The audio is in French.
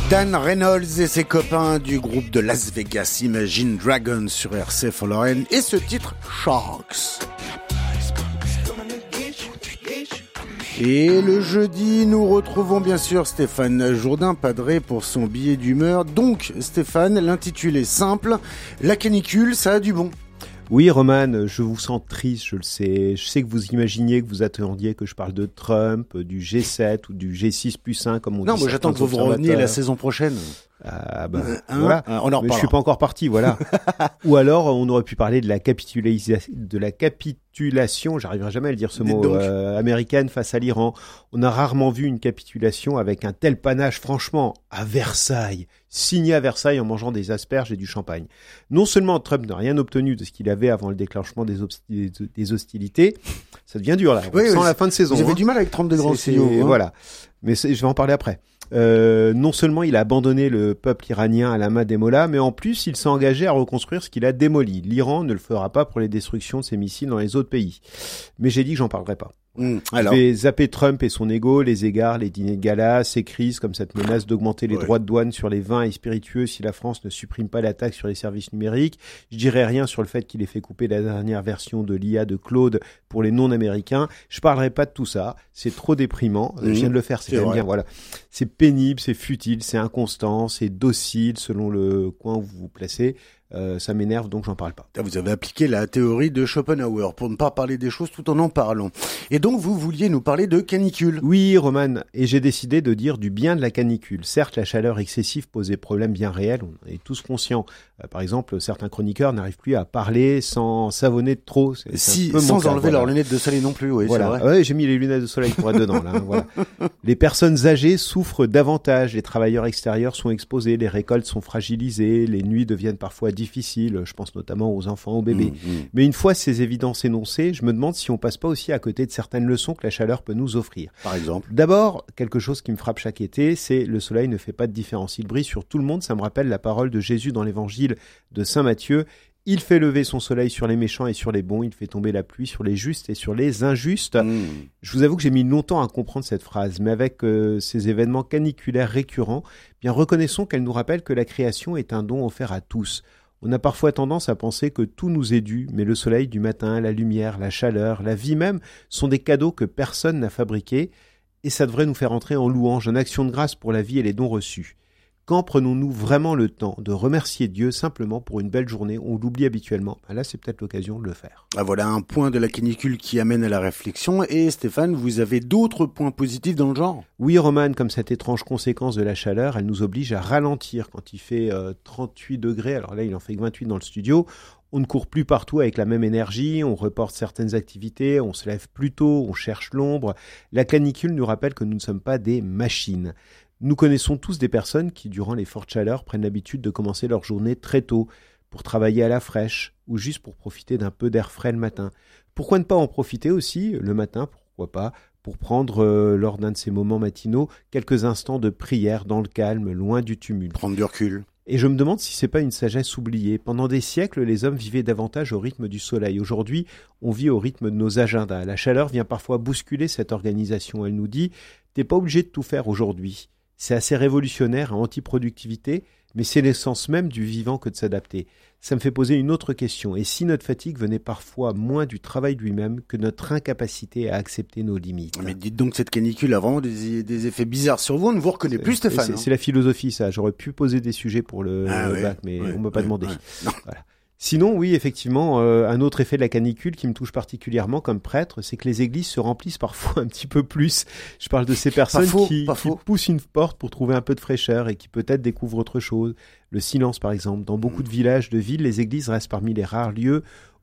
Dan Reynolds et ses copains du groupe de Las Vegas Imagine Dragons sur RCF Lorraine et ce titre Sharks. Et le jeudi, nous retrouvons bien sûr Stéphane Jourdain, padré pour son billet d'humeur. Donc Stéphane, l'intitulé simple, la canicule, ça a du bon. Oui, Roman, je vous sens triste, je le sais. Je sais que vous imaginiez, que vous attendiez que je parle de Trump, du G7 ou du G6+1, comme on dit. Non, moi j'attends que vous reveniez la saison prochaine. Voilà. On en mais je suis pas encore parti, voilà. Ou alors, on aurait pu parler de la capitulation, j'arriverai jamais à le dire ce mot, américaine face à l'Iran. On a rarement vu une capitulation avec un tel panache, franchement, à Versailles, signé à Versailles en mangeant des asperges et du champagne. Non seulement Trump n'a rien obtenu de ce qu'il avait avant le déclenchement des hostilités, ça devient dur là, sans la fin de saison. Vous avez du mal avec Trump de Grand Sillon. Voilà, mais je vais en parler après. Non seulement il a abandonné le peuple iranien à la main des mollahs, mais en plus il s'est engagé à reconstruire ce qu'il a démoli. L'Iran ne le fera pas pour les destructions de ses missiles dans les autres pays. Mais j'ai dit que j'en parlerai pas. Alors. Je vais zapper Trump et son ego, les égards, les dîners de gala, ces crises comme cette menace d'augmenter les droits de douane sur les vins et spiritueux si la France ne supprime pas la taxe sur les services numériques. Je dirai rien sur le fait qu'il ait fait couper la dernière version de l'IA de Claude pour les non-américains. Je parlerai pas de tout ça. C'est trop déprimant. Je viens de le faire, c'est quand même bien. Voilà. C'est pénible, c'est futile, c'est inconstant, c'est docile selon le coin où vous vous placez. Ça m'énerve, donc j'en parle pas. Vous avez appliqué la théorie de Schopenhauer pour ne pas parler des choses tout en parlant. Et donc vous vouliez nous parler de canicule. Oui, Roman, et j'ai décidé de dire du bien de la canicule. Certes, la chaleur excessive pose des problèmes bien réels, on est tous conscients. Par exemple, certains chroniqueurs n'arrivent plus à parler sans savonner de trop. Sans enlever leurs lunettes de soleil non plus, oui, voilà. C'est vrai. Ouais, j'ai mis les lunettes de soleil pour être dedans, là. Voilà. Les personnes âgées souffrent davantage, les travailleurs extérieurs sont exposés, les récoltes sont fragilisées, les nuits deviennent parfois difficiles, je pense notamment aux enfants, aux bébés. Mais une fois ces évidences énoncées, je me demande si on passe pas aussi à côté de certaines leçons que la chaleur peut nous offrir. Par exemple. D'abord, quelque chose qui me frappe chaque été, c'est le soleil ne fait pas de différence. Il brille sur tout le monde, ça me rappelle la parole de Jésus dans l'évangile de Saint Matthieu. Il fait lever son soleil sur les méchants et sur les bons, il fait tomber la pluie sur les justes et sur les injustes. Je vous avoue que j'ai mis longtemps à comprendre cette phrase, mais avec ces événements caniculaires récurrents, bien reconnaissons qu'elle nous rappelle que la création est un don offert à tous. On a parfois tendance à penser que tout nous est dû, mais le soleil du matin, la lumière, la chaleur, la vie même sont des cadeaux que personne n'a fabriqués, et ça devrait nous faire entrer en louange, en action de grâce pour la vie et les dons reçus. Quand prenons-nous vraiment le temps de remercier Dieu simplement pour une belle journée? On l'oublie habituellement. Là, c'est peut-être l'occasion de le faire. Voilà un point de la canicule qui amène à la réflexion. Et Stéphane, vous avez d'autres points positifs dans le genre? Oui, Roman, comme cette étrange conséquence de la chaleur, elle nous oblige à ralentir quand il fait 38 degrés. Alors là, il en fait que 28 dans le studio. On ne court plus partout avec la même énergie, on reporte certaines activités, on se lève plus tôt, on cherche l'ombre. La canicule nous rappelle que nous ne sommes pas des machines. Nous connaissons tous des personnes qui, durant les fortes chaleurs, prennent l'habitude de commencer leur journée très tôt pour travailler à la fraîche ou juste pour profiter d'un peu d'air frais le matin. Pourquoi ne pas en profiter aussi le matin, pourquoi pas, pour prendre, lors d'un de ces moments matinaux, quelques instants de prière dans le calme, loin du tumulte. Prendre du recul. Et je me demande si c'est pas une sagesse oubliée. Pendant des siècles, les hommes vivaient davantage au rythme du soleil. Aujourd'hui, on vit au rythme de nos agendas. La chaleur vient parfois bousculer cette organisation. Elle nous dit « T'es pas obligé de tout faire aujourd'hui ». C'est assez révolutionnaire, anti-productivité, mais c'est l'essence même du vivant que de s'adapter. Ça me fait poser une autre question. Et si notre fatigue venait parfois moins du travail lui-même que notre incapacité à accepter nos limites? Mais dites donc, cette canicule a vraiment des effets bizarres sur vous. On ne vous reconnaît plus, Stéphane. C'est la philosophie, ça. J'aurais pu poser des sujets pour le bac, mais on m'a pas demandé. Voilà. Sinon, oui, effectivement, un autre effet de la canicule qui me touche particulièrement comme prêtre, c'est que les églises se remplissent parfois un petit peu plus. Je parle de ces personnes qui poussent une porte pour trouver un peu de fraîcheur et qui peut-être découvrent autre chose. Le silence, par exemple. Dans beaucoup de villages, de villes, les églises restent parmi les rares lieux